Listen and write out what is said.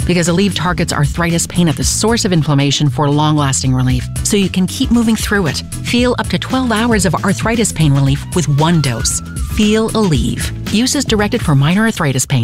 because Aleve targets arthritis pain at the source of inflammation for long-lasting relief, so you can keep moving through it. Feel up to 12 hours of arthritis pain relief with one dose. Feel Aleve. Use is directed for minor arthritis pain.